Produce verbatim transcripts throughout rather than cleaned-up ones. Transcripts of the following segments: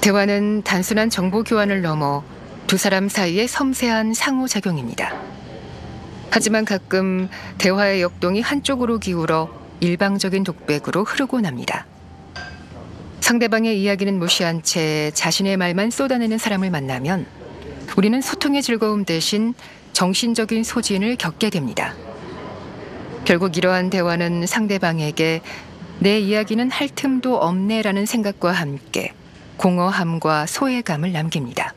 대화는 단순한 정보 교환을 넘어 두 사람 사이의 섬세한 상호작용입니다. 하지만 가끔 대화의 역동이 한쪽으로 기울어 일방적인 독백으로 흐르곤 합니다. 상대방의 이야기는 무시한 채 자신의 말만 쏟아내는 사람을 만나면 우리는 소통의 즐거움 대신 정신적인 소진을 겪게 됩니다. 결국 이러한 대화는 상대방에게 내 이야기는 할 틈도 없네라는 생각과 함께 공허함과 소외감을 남깁니다.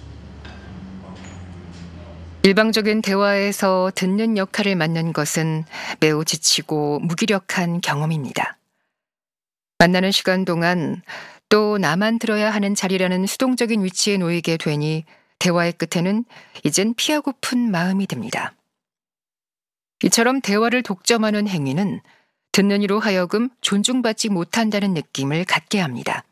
일방적인 대화에서 듣는 역할을 맡는 것은 매우 지치고 무기력한 경험입니다. 만나는 시간 동안 또 나만 들어야 하는 자리라는 수동적인 위치에 놓이게 되니 대화의 끝에는 이젠 피하고픈 마음이 듭니다. 이처럼 대화를 독점하는 행위는 듣는 이로 하여금 존중받지 못한다는 느낌을 갖게 합니다.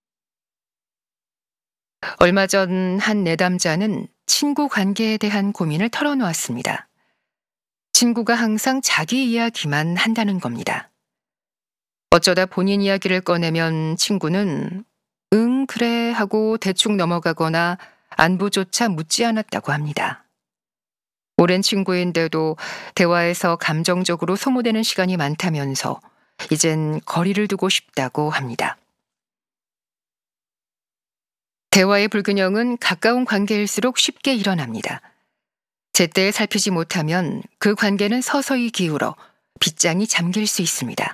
얼마 전 한 내담자는 친구 관계에 대한 고민을 털어놓았습니다. 친구가 항상 자기 이야기만 한다는 겁니다. 어쩌다 본인 이야기를 꺼내면 친구는 응, 그래 하고 대충 넘어가거나 안부조차 묻지 않았다고 합니다. 오랜 친구인데도 대화에서 감정적으로 소모되는 시간이 많다면서 이젠 거리를 두고 싶다고 합니다. 대화의 불균형은 가까운 관계일수록 쉽게 일어납니다. 제때 살피지 못하면 그 관계는 서서히 기울어 빗장이 잠길 수 있습니다.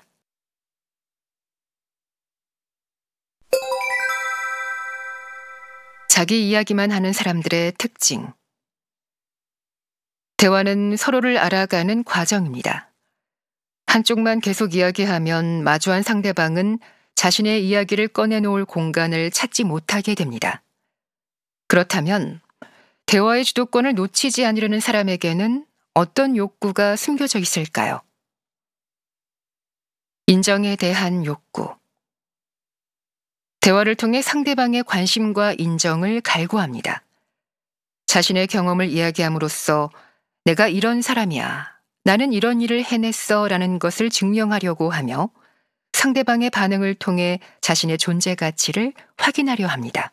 자기 이야기만 하는 사람들의 특징. 대화는 서로를 알아가는 과정입니다. 한쪽만 계속 이야기하면 마주한 상대방은 자신의 이야기를 꺼내놓을 공간을 찾지 못하게 됩니다. 그렇다면 대화의 주도권을 놓치지 않으려는 사람에게는 어떤 욕구가 숨겨져 있을까요? 인정에 대한 욕구. 대화를 통해 상대방의 관심과 인정을 갈구합니다. 자신의 경험을 이야기함으로써 내가 이런 사람이야, 나는 이런 일을 해냈어 라는 것을 증명하려고 하며 상대방의 반응을 통해 자신의 존재 가치를 확인하려 합니다.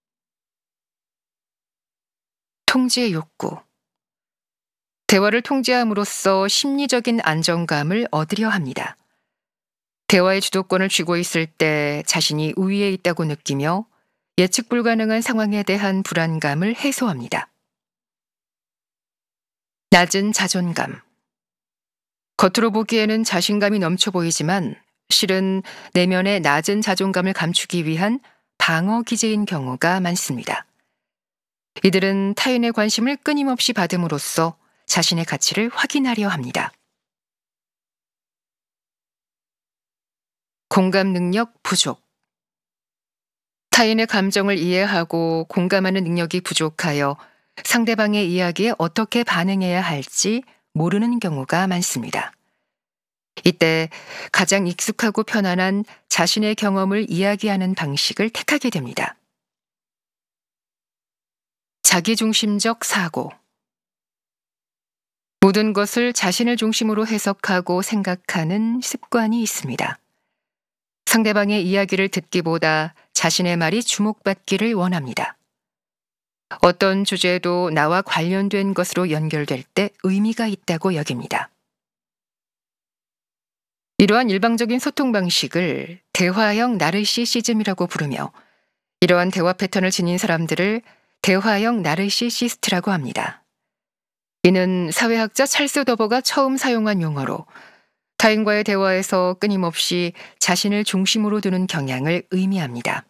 통제 욕구. 대화를 통제함으로써 심리적인 안정감을 얻으려 합니다. 대화의 주도권을 쥐고 있을 때 자신이 우위에 있다고 느끼며 예측 불가능한 상황에 대한 불안감을 해소합니다. 낮은 자존감. 겉으로 보기에는 자신감이 넘쳐 보이지만 실은 내면의 낮은 자존감을 감추기 위한 방어 기제인 경우가 많습니다. 이들은 타인의 관심을 끊임없이 받음으로써 자신의 가치를 확인하려 합니다. 공감 능력 부족. 타인의 감정을 이해하고 공감하는 능력이 부족하여 상대방의 이야기에 어떻게 반응해야 할지 모르는 경우가 많습니다. 이때 가장 익숙하고 편안한 자신의 경험을 이야기하는 방식을 택하게 됩니다. 자기중심적 사고. 모든 것을 자신을 중심으로 해석하고 생각하는 습관이 있습니다. 상대방의 이야기를 듣기보다 자신의 말이 주목받기를 원합니다. 어떤 주제도 나와 관련된 것으로 연결될 때 의미가 있다고 여깁니다. 이러한 일방적인 소통 방식을 대화형 나르시시즘이라고 부르며 이러한 대화 패턴을 지닌 사람들을 대화형 나르시시스트라고 합니다. 이는 사회학자 찰스 더버가 처음 사용한 용어로 타인과의 대화에서 끊임없이 자신을 중심으로 두는 경향을 의미합니다.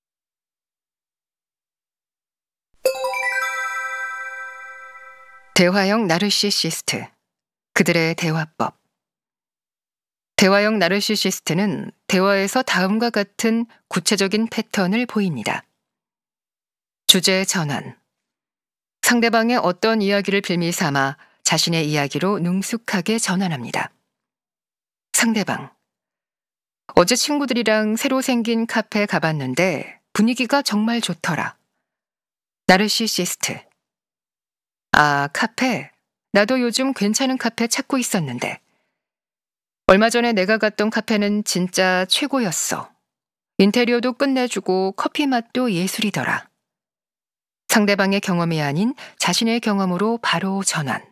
대화형 나르시시스트, 그들의 대화법. 대화형 나르시시스트는 대화에서 다음과 같은 구체적인 패턴을 보입니다. 주제 전환. 상대방의 어떤 이야기를 빌미 삼아 자신의 이야기로 능숙하게 전환합니다. 상대방. 어제 친구들이랑 새로 생긴 카페 가봤는데 분위기가 정말 좋더라. 나르시시스트. 아, 카페. 나도 요즘 괜찮은 카페 찾고 있었는데. 얼마 전에 내가 갔던 카페는 진짜 최고였어. 인테리어도 끝내주고 커피 맛도 예술이더라. 상대방의 경험이 아닌 자신의 경험으로 바로 전환.